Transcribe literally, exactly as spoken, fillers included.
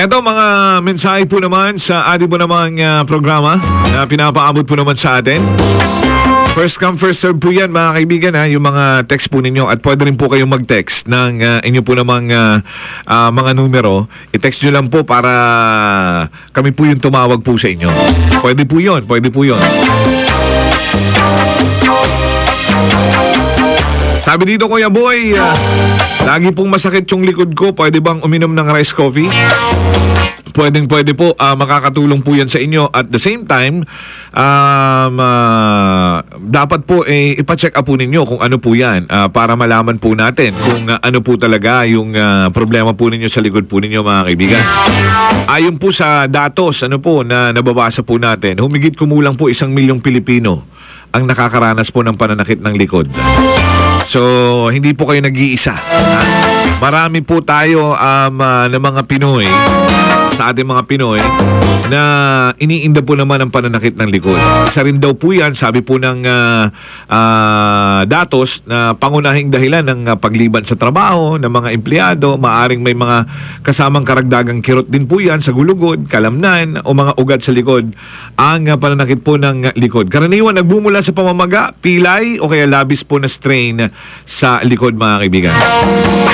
Eto mga mensahe po naman sa ating po namang uh, programa na pinapaabot po naman sa atin. First come, first serve po yan mga kaibigan, ha, yung mga text po ninyo. At pwede rin po kayong mag-text ng uh, inyo po namang uh, uh, mga numero. I-text nyo lang po para kami po yung tumawag po sa inyo. Pwede po yun, pwede po yun. Sabi dito, Kuya Boy, uh, lagi pong masakit yung likod ko. Pwede bang uminom ng rice coffee? Pwedeng pwede po, uh, makakatulong po yan sa inyo. At the same time, um, uh, dapat po eh, ipacheck up po ninyo kung ano po yan uh, para malaman po natin kung uh, ano po talaga yung uh, problema po ninyo sa likod po ninyo mga kaibigan. Ayon po sa datos ano po, na nababasa po natin, humigit kumulang po isang milyong Pilipino ang nakakaranas po ng pananakit ng likod. So, hindi po kayo nag-iisa. Ha? Marami po tayo um, uh, ng mga Pinoy, sa ating mga Pinoy, na iniinda po naman ang pananakit ng likod. Isa rin daw po yan, sabi po ng uh, uh, datos, na pangunahing dahilan ng uh, pagliban sa trabaho ng mga empleyado. Maaring may mga kasamang karagdagang kirot din po yan sa gulugod, kalamnan, o mga ugat sa likod. Ang uh, pananakit po ng uh, likod. Karaniwan nagbumula sa pamamaga, pilay, o kaya labis po na strain sa likod mga kaibigan.